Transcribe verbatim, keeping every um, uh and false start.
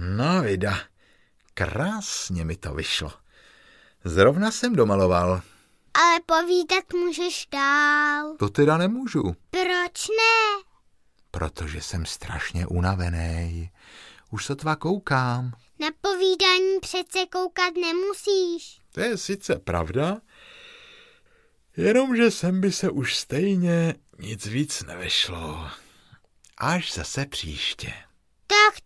No vida, krásně mi to vyšlo. Zrovna jsem domaloval. Ale povídat můžeš dál. To teda nemůžu. Proč ne? Protože jsem strašně unavený. Už sotva koukám. Na povídání přece koukat nemusíš. To je sice pravda, jenomže sem by se už stejně nic víc nevyšlo. Až zase příště. Tak